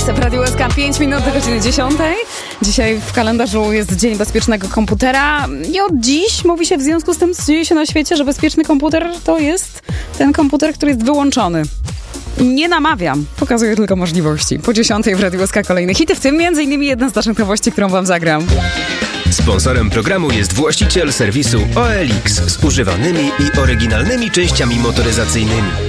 Radio SK, 5 minut do godziny 10. Dzisiaj w kalendarzu jest Dzień Bezpiecznego Komputera i od dziś mówi się w związku z tym, co dzieje się na świecie, że bezpieczny komputer to jest ten komputer, który jest wyłączony. Nie namawiam, pokazuję tylko możliwości. Po 10 w Radio SK kolejne hity, w tym m.in. jedna z naszych nowości, którą wam zagram. Sponsorem programu jest właściciel serwisu OLX z używanymi i oryginalnymi częściami motoryzacyjnymi.